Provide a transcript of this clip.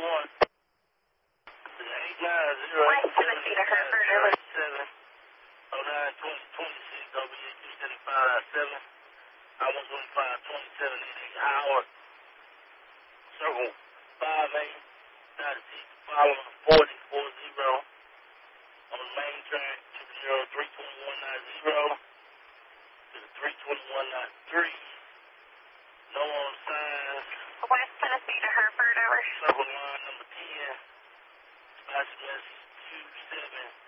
West Tennessee to Hereford, over. 09-20-26, OBA 275-7. I 115-27 hour. Circle 5A, not following 40-40 on the main track, 321-90 to the 321-3. No on signs. West Tennessee to Hereford, over. Circle line number 10. Special message 27.